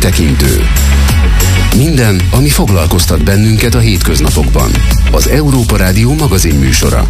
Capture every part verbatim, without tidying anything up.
Körültekintő. Minden, ami foglalkoztat bennünket a hétköznapokban. Az Európa Rádió magazinműsora.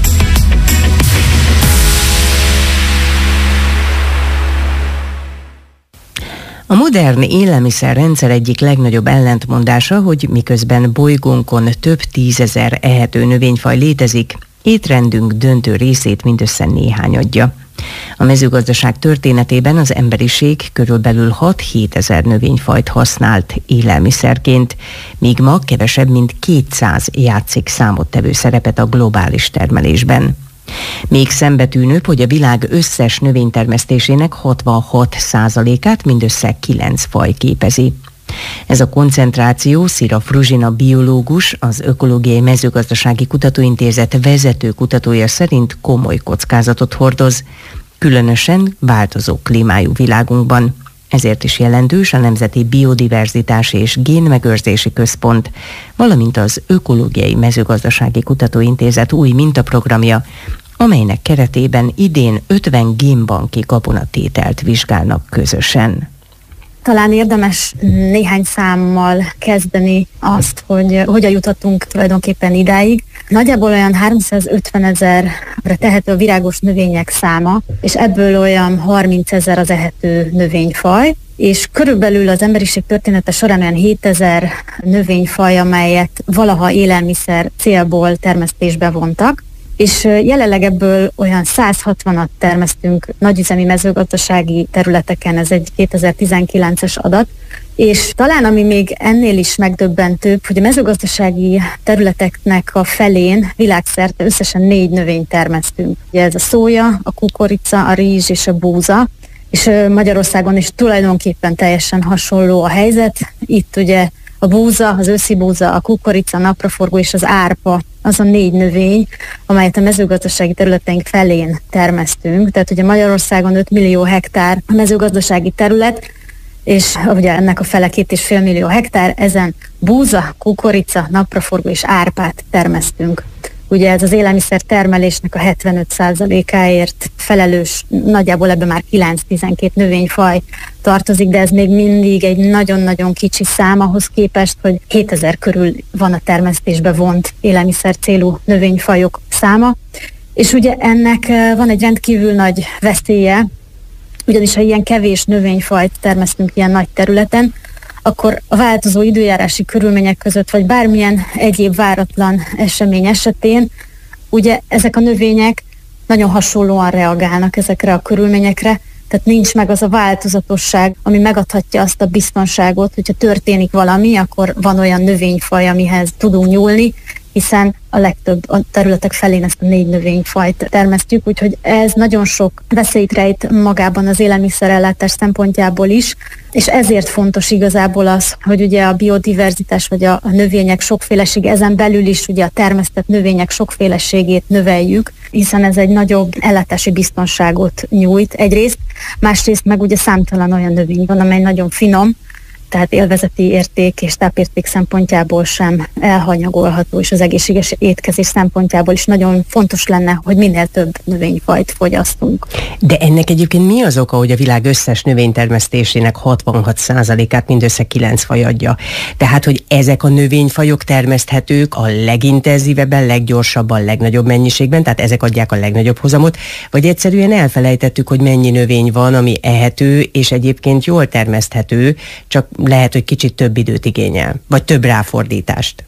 A modern élelmiszerrendszer egyik legnagyobb ellentmondása, hogy miközben bolygónkon több tízezer ehető növényfaj létezik, étrendünk döntő részét mindössze néhány adja. A mezőgazdaság történetében az emberiség körülbelül hat-hétezer növényfajt használt élelmiszerként, míg ma kevesebb mint kétszáz játszik számottevő szerepet a globális termelésben. Még szembetűnőbb, hogy a világ összes növénytermesztésének hatvanhat százalékát mindössze kilenc faj képezi. Ez a koncentráció Szira Fruzsina biológus, az Ökológiai Mezőgazdasági Kutatóintézet vezető kutatója szerint komoly kockázatot hordoz, különösen változó klímájú világunkban. Ezért is jelentős a Nemzeti Biodiverzitási és Génmegőrzési Központ, valamint az Ökológiai Mezőgazdasági Kutatóintézet új mintaprogramja, amelynek keretében idén ötven génbanki gabonatételt vizsgálnak közösen. Talán érdemes néhány számmal kezdeni azt, hogy hogyan jutottunk tulajdonképpen idáig. Nagyjából olyan háromszázötvenezerre tehető a virágos növények száma, és ebből olyan harmincezer az ehető növényfaj, és körülbelül az emberiség története során olyan hétezer növényfaj, amelyet valaha élelmiszer célból termesztésbe vontak, és jelenleg ebből olyan száz hatvanat termesztünk nagyüzemi mezőgazdasági területeken, ez egy kétezer-tizenkilences adat, és talán ami még ennél is megdöbbentőbb, hogy a mezőgazdasági területeknek a felén világszerte összesen négy növényt termesztünk. Ugye ez a szója, a kukorica, a rizs és a búza, és Magyarországon is tulajdonképpen teljesen hasonló a helyzet. Itt ugye a búza, az őszi búza, a kukorica, a napraforgó és az árpa az a négy növény, amelyet a mezőgazdasági területeink felén termesztünk. Tehát ugye Magyarországon öt millió hektár a mezőgazdasági terület, és ugye ennek a fele két és fél millió hektár, ezen búza, kukorica, napraforgó és árpát termesztünk. Ugye ez az élelmiszer termelésnek a hetvenöt százalékáért felelős, nagyjából ebben már kilenc-tizenkét növényfaj tartozik, de ez még mindig egy nagyon-nagyon kicsi szám ahhoz képest, hogy hétezer körül van a termesztésbe vont élelmiszer célú növényfajok száma. És ugye ennek van egy rendkívül nagy veszélye, ugyanis ha ilyen kevés növényfajt termesztünk ilyen nagy területen, akkor a változó időjárási körülmények között, vagy bármilyen egyéb váratlan esemény esetén, ugye ezek a növények nagyon hasonlóan reagálnak ezekre a körülményekre, tehát nincs meg az a változatosság, ami megadhatja azt a biztonságot, hogyha történik valami, akkor van olyan növényfaj, amihez tudunk nyúlni, hiszen a legtöbb a területek felén ezt a négy növényfajt termesztjük, úgyhogy ez nagyon sok veszélyt rejt magában az élelmiszerellátás szempontjából is, és ezért fontos igazából az, hogy ugye a biodiverzitás vagy a, a növények sokfélesége, ezen belül is ugye a termesztett növények sokféleségét növeljük, hiszen ez egy nagyobb ellátási biztonságot nyújt egyrészt, másrészt meg ugye számtalan olyan növény van, amely nagyon finom, tehát élvezeti érték és tápérték szempontjából sem elhanyagolható, és az egészséges étkezés szempontjából is nagyon fontos lenne, hogy minél több növényfajt fogyasztunk. De ennek egyébként mi az oka, hogy a világ összes növénytermesztésének hatvanhat százalékát mindössze kilenc faj adja? Tehát, hogy ezek a növényfajok termeszthetők a legintenzívebben, leggyorsabban, legnagyobb mennyiségben, tehát ezek adják a legnagyobb hozamot, vagy egyszerűen elfelejtettük, hogy mennyi növény van, ami ehető, és egyébként jól termeszthető, csak lehet, hogy kicsit több időt igényel, vagy több ráfordítást.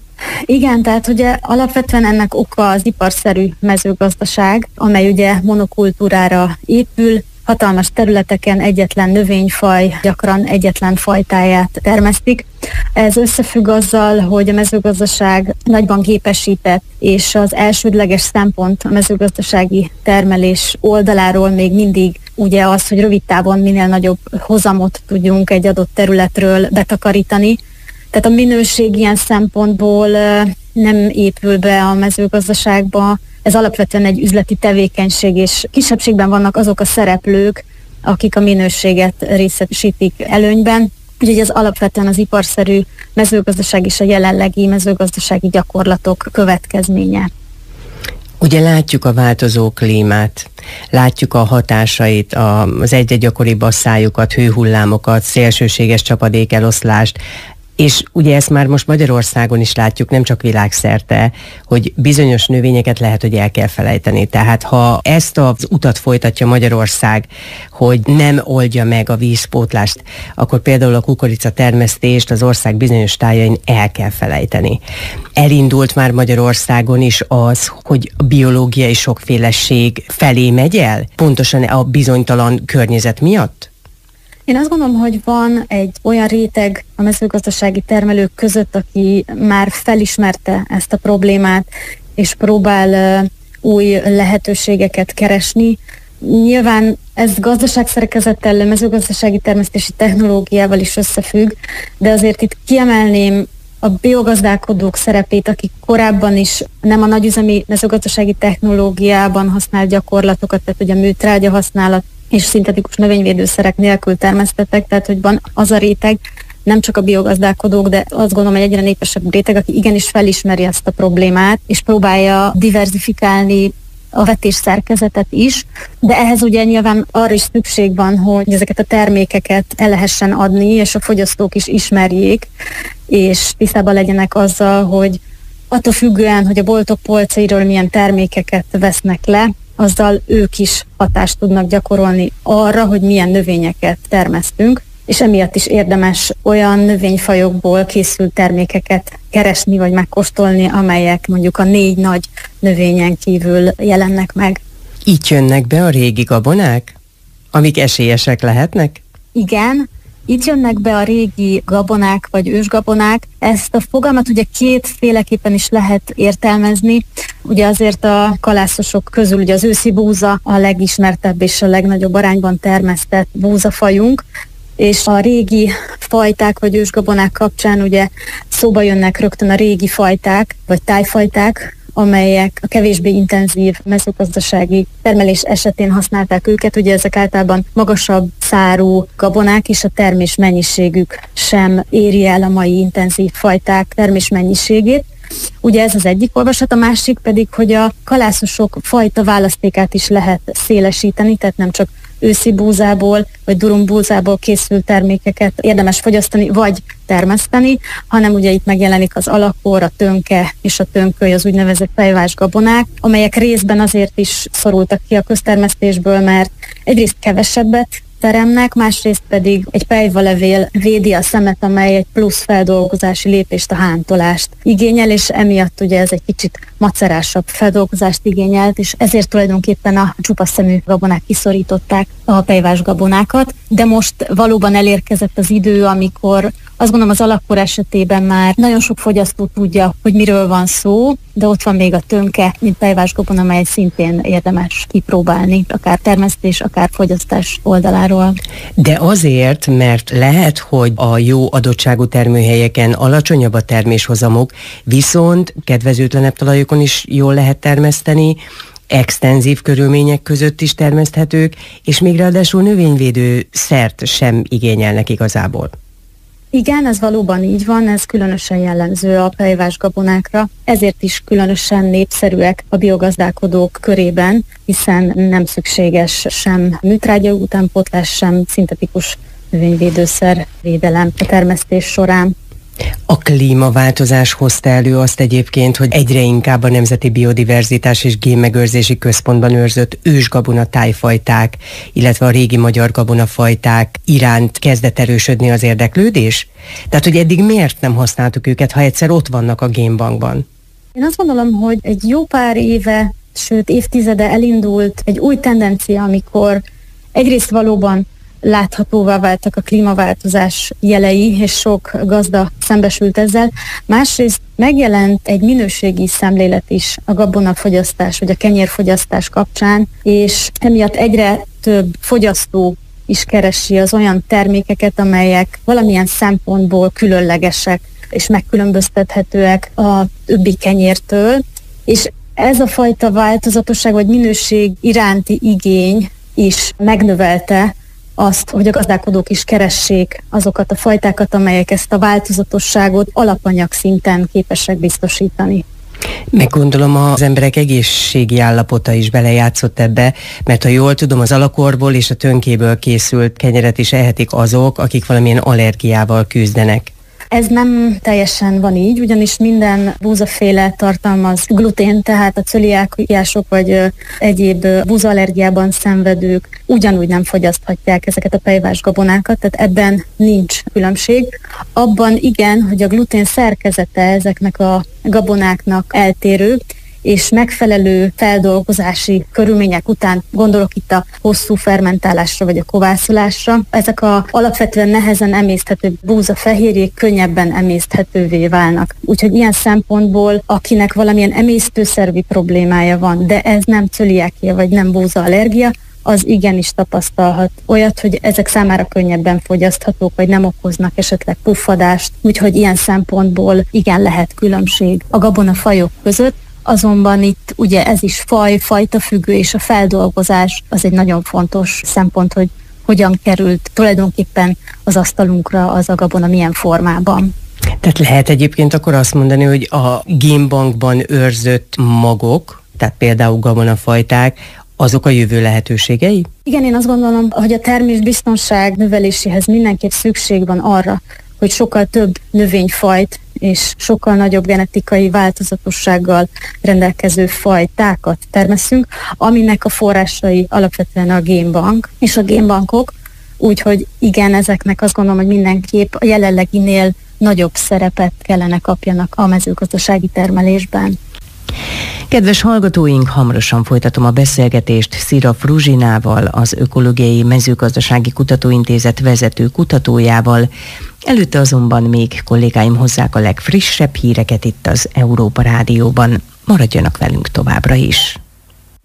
Igen, tehát ugye alapvetően ennek oka az iparszerű mezőgazdaság, amely ugye monokultúrára épül, hatalmas területeken egyetlen növényfaj, gyakran egyetlen fajtáját termesztik. Ez összefügg azzal, hogy a mezőgazdaság nagyban gépesített, és az elsődleges szempont a mezőgazdasági termelés oldaláról még mindig ugye az, hogy rövid távon minél nagyobb hozamot tudjunk egy adott területről betakarítani. Tehát a minőség ilyen szempontból nem épül be a mezőgazdaságba. Ez alapvetően egy üzleti tevékenység, és kisebbségben vannak azok a szereplők, akik a minőséget részesítik előnyben. Úgyhogy ez alapvetően az iparszerű mezőgazdaság és a jelenlegi mezőgazdasági gyakorlatok következménye. Ugye látjuk a változó klímát, látjuk a hatásait, az egyre gyakoribb asszályukat, hőhullámokat, szélsőséges csapadékeloszlást, és ugye ezt már most Magyarországon is látjuk, nem csak világszerte, hogy bizonyos növényeket lehet, hogy el kell felejteni. Tehát ha ezt az utat folytatja Magyarország, hogy nem oldja meg a vízpótlást, akkor például a kukorica termesztést az ország bizonyos tájain el kell felejteni. Elindult már Magyarországon is az, hogy a biológiai sokféleség felé megy el, pontosan a bizonytalan környezet miatt? Én azt gondolom, hogy van egy olyan réteg a mezőgazdasági termelők között, aki már felismerte ezt a problémát, és próbál uh, új lehetőségeket keresni. Nyilván ez gazdaságszerkezettel, mezőgazdasági termesztési technológiával is összefügg, de azért itt kiemelném a biogazdálkodók szerepét, akik korábban is nem a nagyüzemi mezőgazdasági technológiában használt gyakorlatokat, tehát ugye a műtrágya használat és szintetikus növényvédőszerek nélkül termesztettek, tehát hogy van az a réteg, nem csak a biogazdálkodók, de azt gondolom, hogy egyre népesebb réteg, aki igenis felismeri ezt a problémát, és próbálja diverzifikálni a vetés szerkezetet is, de ehhez ugye nyilván arra is szükség van, hogy ezeket a termékeket el lehessen adni, és a fogyasztók is ismerjék, és tisztában legyenek azzal, hogy attól függően, hogy a boltok polcairól milyen termékeket vesznek le, azzal ők is hatást tudnak gyakorolni arra, hogy milyen növényeket termesztünk, és emiatt is érdemes olyan növényfajokból készült termékeket keresni vagy megkóstolni, amelyek mondjuk a négy nagy növényen kívül jelennek meg. Így jönnek be a régi gabonák, amik esélyesek lehetnek? Igen. Itt jönnek be a régi gabonák vagy ősgabonák. Ezt a fogalmat ugye kétféleképpen is lehet értelmezni. Ugye azért a kalászosok közül ugye az őszi búza a legismertebb és a legnagyobb arányban termesztett búzafajunk, és a régi fajták vagy ősgabonák kapcsán ugye szóba jönnek rögtön a régi fajták vagy tájfajták, amelyek a kevésbé intenzív mezőgazdasági termelés esetén használták őket. Ugye ezek általában magasabb szárú gabonák, és a termés mennyiségük sem éri el a mai intenzív fajták termés mennyiségét. Ugye ez az egyik olvasat, a másik pedig, hogy a kalászosok fajta választékát is lehet szélesíteni, tehát nem csak őszi búzából vagy durumbúzából készült termékeket érdemes fogyasztani vagy termeszteni, hanem ugye itt megjelenik az alakor, a tönke és a tönköly, az úgynevezett fejvás gabonák, amelyek részben azért is szorultak ki a köztermesztésből, mert egyrészt kevesebbet teremnek, másrészt pedig egy pejvalevél védi a szemet, amely egy plusz feldolgozási lépést, a hántolást igényel, és emiatt ugye ez egy kicsit macerásabb feldolgozást igényelt, és ezért tulajdonképpen a csupasz szemű gabonák kiszorították a pejvás gabonákat, de most valóban elérkezett az idő, amikor azt gondolom az alakkor esetében már nagyon sok fogyasztó tudja, hogy miről van szó, de ott van még a tönke, mint pejvás gabona, amely szintén érdemes kipróbálni, akár termesztés, akár fogyasztás oldaláról. De azért, mert lehet, hogy a jó adottságú termőhelyeken alacsonyabb a terméshozamok, viszont kedvezőtlenebb talajokon is jól lehet termeszteni, extenzív körülmények között is termeszthetők, és még ráadásul növényvédő szert sem igényelnek igazából. Igen, ez valóban így van, ez különösen jellemző a pejvás gabonákra, ezért is különösen népszerűek a biogazdálkodók körében, hiszen nem szükséges sem műtrágya utánpótlás, sem szintetikus növényvédőszer védelem a termesztés során. A klímaváltozás hozta elő azt egyébként, hogy egyre inkább a Nemzeti Biodiverzitás és Génmegőrzési Központban őrzött ősgabona tájfajták, illetve a régi magyar gabonafajták iránt kezdett erősödni az érdeklődés? Tehát, hogy eddig miért nem használtuk őket, ha egyszer ott vannak a génbankban? Én azt gondolom, hogy egy jó pár éve, sőt évtizede elindult egy új tendencia, amikor egyrészt valóban láthatóvá váltak a klímaváltozás jelei, és sok gazda szembesült ezzel. Másrészt megjelent egy minőségi szemlélet is a gabonafogyasztás vagy a kenyérfogyasztás kapcsán, és emiatt egyre több fogyasztó is keresi az olyan termékeket, amelyek valamilyen szempontból különlegesek és megkülönböztethetőek a többi kenyértől, és ez a fajta változatosság vagy minőség iránti igény is megnövelte azt, hogy a gazdálkodók is keressék azokat a fajtákat, amelyek ezt a változatosságot alapanyag szinten képesek biztosítani. Meg gondolom az emberek egészségi állapota is belejátszott ebbe, mert ha jól tudom, az alakorból és a tönkéből készült kenyeret is ehetik azok, akik valamilyen allergiával küzdenek. Ez nem teljesen van így, ugyanis minden búzaféle tartalmaz glutén, tehát a cöliákiások vagy egyéb búzaallergiában szenvedők ugyanúgy nem fogyaszthatják ezeket a pejvás gabonákat, tehát ebben nincs különbség. Abban igen, hogy a glutén szerkezete ezeknek a gabonáknak eltérő, és megfelelő feldolgozási körülmények után, gondolok itt a hosszú fermentálásra vagy a kovászolásra, ezek a alapvetően nehezen emészthető búzafehérjék könnyebben emészthetővé válnak. Úgyhogy ilyen szempontból, akinek valamilyen emésztőszervi problémája van, de ez nem cöliákia vagy nem búzaallergia, az igenis tapasztalhat olyat, hogy ezek számára könnyebben fogyaszthatók, vagy nem okoznak esetleg puffadást, úgyhogy ilyen szempontból igen lehet különbség a gabonafajok között. Azonban itt ugye ez is faj, fajta függő, és a feldolgozás az egy nagyon fontos szempont, hogy hogyan került tulajdonképpen az asztalunkra az a gabona, milyen formában. Tehát lehet egyébként akkor azt mondani, hogy a génbankban őrzött magok, tehát például gabonafajták, azok a jövő lehetőségei? Igen, én azt gondolom, hogy a termésbiztonság növeléséhez mindenképp szükség van arra, hogy sokkal több növényfajt és sokkal nagyobb genetikai változatossággal rendelkező fajtákat termeszünk, aminek a forrásai alapvetően a génbank és a génbankok, úgyhogy igen, ezeknek azt gondolom, hogy mindenképp a jelenleginél nagyobb szerepet kellene kapjanak a mezőgazdasági termelésben. Kedves hallgatóink, hamarosan folytatom a beszélgetést Szira Fruzsinával, az Ökológiai Mezőgazdasági Kutatóintézet vezető kutatójával. Előtte azonban még kollégáim hozzák a legfrissebb híreket itt az Európa Rádióban. Maradjanak velünk továbbra is!